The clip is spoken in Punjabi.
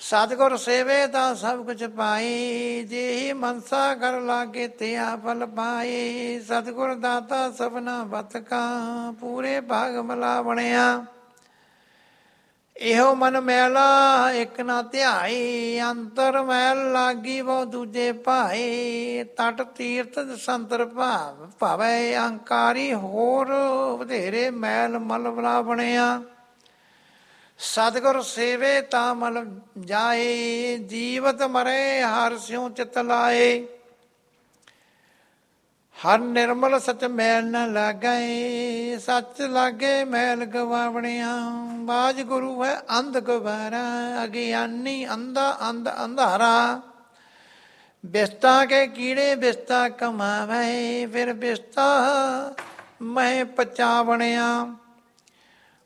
ਸਤਿਗੁਰ ਸੇਵੇ ਤਾਂ ਸਭ ਕੁਛ ਪਾਈ, ਜਿਹੀ ਮਨਸਾ ਕਰ ਲਾਗੇ ਤਿਆ ਫਲ ਪਾਈ। ਸਤਿਗੁਰ ਦਾਤਾ ਸਭਨਾ ਬਤਕਾ, ਪੂਰੇ ਭਾਗ ਮਲਾ ਬਣਿਆ। ਇਹੋ ਮਨ ਮੈਲਾ ਇੱਕ ਨਾ ਧਿਆਈ, ਅੰਤਰ ਮੈਲ ਲਾਗੀ ਬਹੁ ਦੂਜੇ ਭਾਈ। ਤਟ ਤੀਰਥ ਸੰਤਰ ਭਾਵੈ, ਅਹੰਕਾਰੀ ਹੋਰ ਵਧੇਰੇ ਮੈਲ ਮਲਮਲਾ ਬਣਿਆ। ਸਤਿਗੁਰ ਸੇਵੇ ਤਾਂ ਮਲ ਜਾਏ, ਜੀਵਤ ਮਰੇ ਹਰਿ ਸਿਉ ਚਿਤ ਲਾਏ। ਹਰ ਨਿਰਮਲ ਸਚ ਮੈਲ ਨ ਲਾਗੈ, ਸੱਚ ਲਾਗੇ ਮੈਲ ਗਵਾਵਣਿਆ। ਬਾਜ ਗੁਰੂ ਹੈ ਅੰਧ ਗਵਾਰਾ, ਅਗਿਆਨੀ ਅੰਧਾ ਅੰਧ ਅੰਧਾਰਾ। ਬਿਸਤਾ ਕੇ ਕੀੜੇ ਬਿਸਤਾ ਕਮਾਵੈ, ਫਿਰ ਬਿਸਤਾ ਮਹਿ ਪਚਾਵਣਿਆ।